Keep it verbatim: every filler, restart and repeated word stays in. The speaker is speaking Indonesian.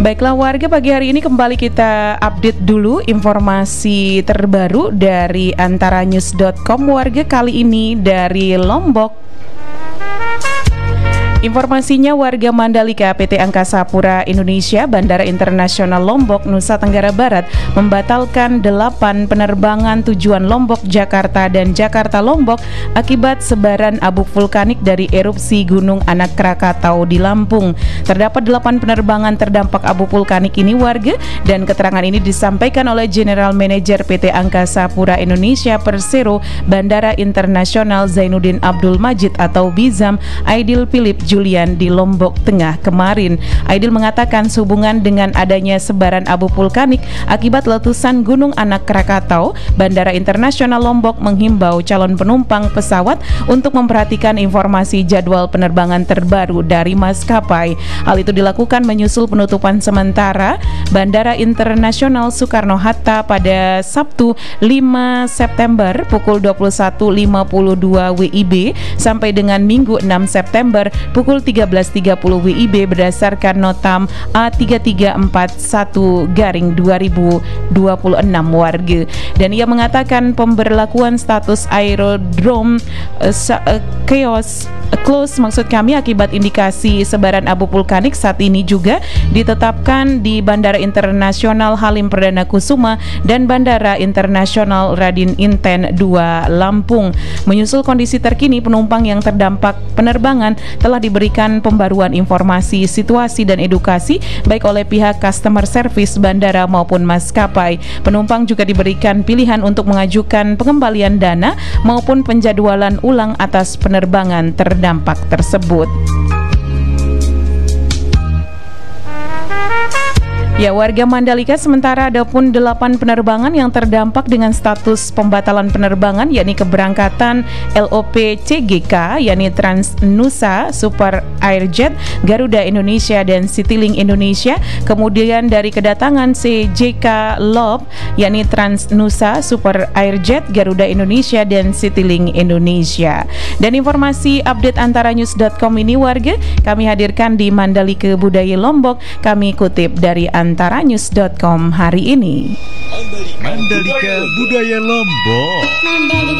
Baiklah warga, pagi hari ini kembali kita update dulu informasi terbaru dari antaranews dot com warga, kali ini dari Lombok. Informasinya, warga Mandalika, P T Angkasa Pura Indonesia Bandara Internasional Lombok, Nusa Tenggara Barat membatalkan delapan penerbangan tujuan Lombok, Jakarta dan Jakarta Lombok akibat sebaran abu vulkanik dari erupsi Gunung Anak Krakatau di Lampung. Terdapat delapan penerbangan terdampak abu vulkanik ini warga, dan keterangan ini disampaikan oleh General Manager P T Angkasa Pura Indonesia Persero Bandara Internasional Zainuddin Abdul Majid atau Bizam Aidil Philip Julian di Lombok Tengah kemarin. Aidil mengatakan sehubungan dengan adanya sebaran abu vulkanik akibat letusan Gunung Anak Krakatau, Bandara Internasional Lombok menghimbau calon penumpang pesawat untuk memperhatikan informasi jadwal penerbangan terbaru dari maskapai. Hal itu dilakukan menyusul penutupan sementara Bandara Internasional Soekarno-Hatta pada Sabtu lima September pukul dua puluh satu lima puluh dua W I B sampai dengan Minggu enam September pukul tiga belas tiga puluh W I B berdasarkan Notam A tiga tiga empat satu garing dua ribu dua puluh enam warga. Dan ia mengatakan pemberlakuan status aerodrome uh, uh, chaos uh, close maksud kami akibat indikasi sebaran abu vulkanik saat ini juga ditetapkan di Bandara Internasional Halim Perdana Kusuma dan Bandara Internasional Raden Inten dua Lampung. Menyusul kondisi terkini, penumpang yang terdampak penerbangan telah diberikan pembaruan informasi, situasi dan edukasi baik oleh pihak customer service bandara maupun maskapai. Penumpang juga diberikan pilihan untuk mengajukan pengembalian dana maupun penjadwalan ulang atas penerbangan terdampak tersebut. Ya warga Mandalika, sementara ada pun delapan penerbangan yang terdampak dengan status pembatalan penerbangan, yakni keberangkatan L O P C G K, yakni Transnusa, Super Airjet, Garuda Indonesia dan Citylink Indonesia. Kemudian dari kedatangan C J K Lob, yakni Transnusa, Super Airjet, Garuda Indonesia dan Citylink Indonesia. Dan informasi update antaranews dot com ini warga kami hadirkan di Mandalika Budaya Lombok. Kami kutip dari antaranews dot com hari ini. Mandalika Budaya Lombok.